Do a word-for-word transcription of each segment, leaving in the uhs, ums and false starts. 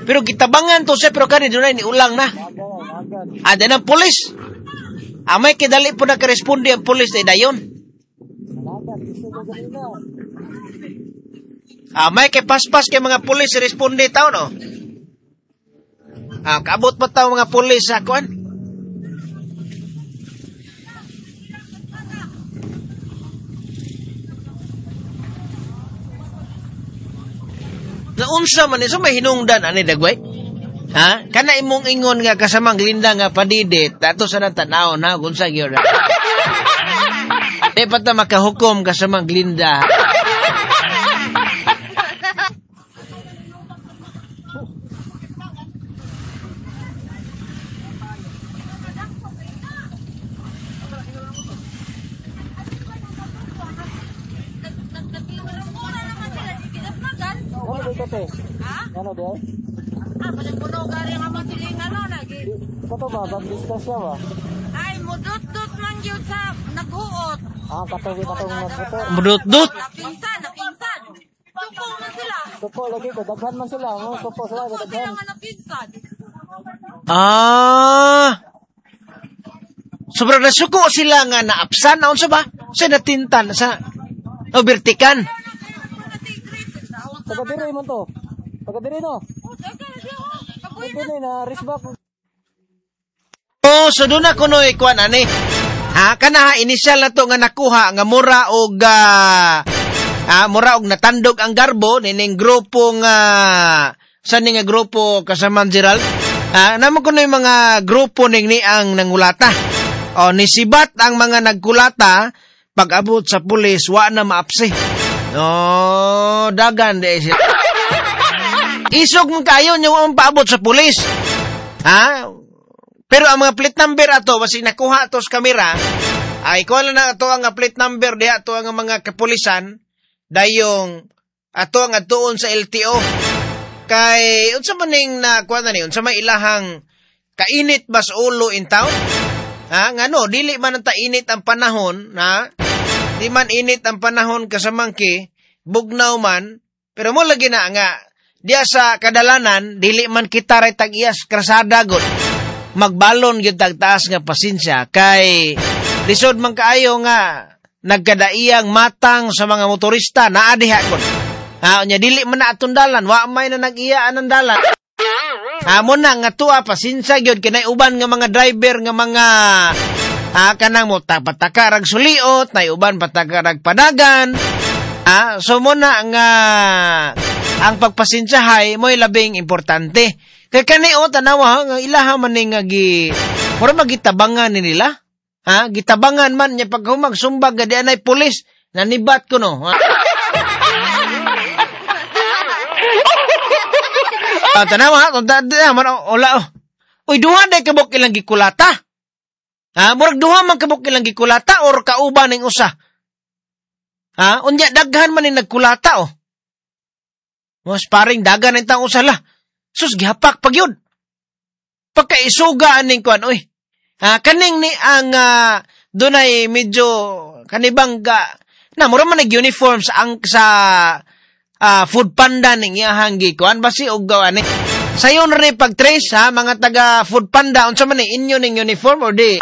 Pero gitabangan to siya, pero kani dunay ni ulang na. Ada ng pulis. Amay kidali po na karesponde ang pulis na dayon. Amay kay paspas kay mga pulis responde tao no. Ah, kaabot pa tao mga pulis sa kuan. Sa unsa man iso may hinungdan ani dagway? Ha? Kana imong ingon nga kasamang Glinda nga padidit, ato sa tanaw na kung sa gyud. Di pa ta makahukom kasamang Glinda. Ha? Ano ba? Ah, paling puno gari nga masilingan no lagi. Kato ba bagdiskas siya ba? Ay, mudot-dot man gyud sa naghuot. Ah, katawi katong nagbuto. Mudot-dot. Napinsan, napinsan. Suko man sila. Supo lagi ko daghan man sila, no? Supo sila Suko sila daghan. nga napinsan. Ah. Sobrang nasuko sila nga naapsan naon sa ba? Sa natintan sa o bertikan. Taga diri man to. Taga diri no. Dili na risbak. Oh, so doon na kuno ikuan ani. Ha, kana initial na to nga nakuha nga mura og uh, ah, mura og natandog ang garbo nining grupo nga sa ni nga grupo kasama Gerald. Ah, namo kuno yung mga grupo ning ni ang nangulata. O nisibat ang mga nagkulata pag-abot sa pulis wa na maapsi. Oh, dagan de siya. Isog mong kayo nyo ang paabot sa pulis. Ha? Pero ang mga plate number ato, basi nakuha ato sa kamera, ay kuha lang na ato ang plate number, di ato ang mga kapulisan, dayong ato ang atuon sa L T O. Kay, unsa maning na, kuha na ni, unsa may ilahang kainit bas ulo in town? Ha? Nga no, dili man ang tainit ang panahon, ha? Di man init ang panahon kasamangki, bugnaw man, pero mo lagi na nga, diya sa kadalanan, dili man kita ray tag-iyas krasada gud. Magbalon gyud tagtaas nga pasensya kay lisod man kaayo nga nagkadaiyang matang sa mga motorista naa diha gud. Ha nya dili man na aton dalan, wa may na nag-iyaan ang dalan. Amo na nga tuwa pasensya gyud kinay uban nga mga driver nga mga ah kanang mo pataka rag suliot, nay uban pataka rag padagan. Ah, so mo na nga ang pagpasensyahay mo'y labing importante. Kaya kani o tanawa nga ilaha man ni nga gi mura magitabangan ni nila. Ha, gitabangan man nya pag humagsumbag gadi anay pulis nanibat ko no. Ah, tanawa tonta man ola. Uy duha day kabok ilang gikulata. Ha, murag duha man kabok ilang gikulata or kauban ning usa. Ha? Unya, daghan man yung nagkulata, oh. Mas paring dagan ang tang usala. Sus, gihapak pag yun. Pagkaisugaan ning kuan, oy. Ha? Kaning ni ang, uh, doon ay medyo, kanibang, ga, na, mura man nag-uniform sa, ang, sa, uh, food panda ning iyahanggi kuan, basi og gawan eh. Sayo na rin pag-trace, ha, mga taga food panda, unsa man eh, inyo ning uniform, o di?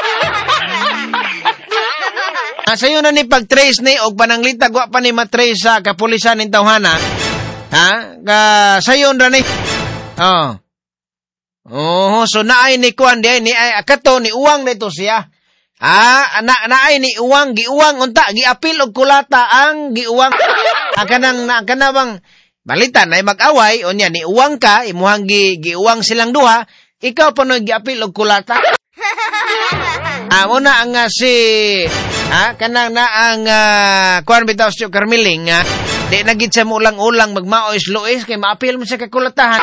Ah, sayo na ni pag-trace ni og pananglita wa pa ni matrace sa kapulisan ning tawhana. Ha? Ka sayo ra ni. Oh. Oh, so naay ni kuan di ni ay akato ni uwang nito siya. Ah, na naay ni uwang giuwang unta giapil og kulata ang giuwang. Ang kanang na kanabang balita na mag-away unya ni uwang ka imuhang gi giuwang silang duha, ikaw pa no giapil og kulata. Ah, una ang uh, si ha kanang na ang uh, kuan bitaw si Carmeling nga uh, di nagid sa ulang-ulang magmaois lois kay maapil mo sa kakulatahan.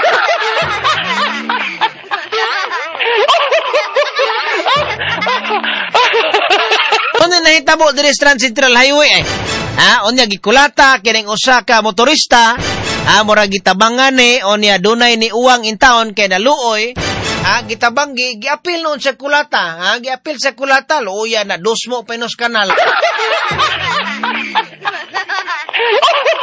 Unya nahitabo diri sa Trans Central Highway eh. Ha, unya gikulata kining usa ka motorista, ha mura gitabangan ni unya dunay ni uwang in town kay naluoy. Ha, gitabang gi, giapil noon sa kulata. Ha, giapil sa kulata. Luya na, dos mo, penos kanal.